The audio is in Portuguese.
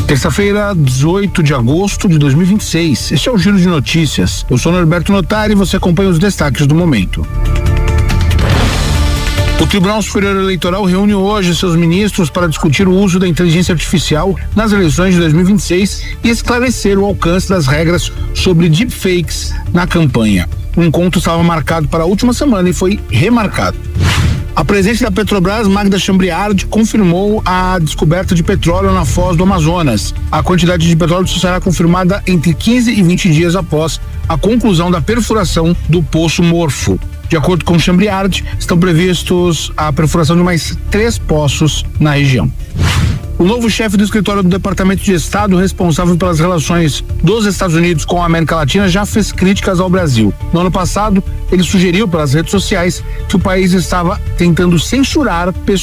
Terça-feira, 18 de agosto de 2026. Este é o Giro de Notícias. Eu sou Norberto Notari e você acompanha os destaques do momento. O Tribunal Superior Eleitoral reúne hoje seus ministros para discutir o uso da inteligência artificial nas eleições de 2026 e esclarecer o alcance das regras sobre deepfakes na campanha. O encontro estava marcado para a última semana e foi remarcado. A presidente da Petrobras, Magda Chambriard, confirmou a descoberta de petróleo na foz do Amazonas. A quantidade de petróleo será confirmada entre 15 e 20 dias após a conclusão da perfuração do Poço Morfo. De acordo com Chambriard, estão previstos a perfuração de mais 3 poços na região. O novo chefe do escritório do Departamento de Estado, responsável pelas relações dos Estados Unidos com a América Latina, já fez críticas ao Brasil. No ano passado, ele sugeriu pelas redes sociais que o país estava tentando censurar pessoas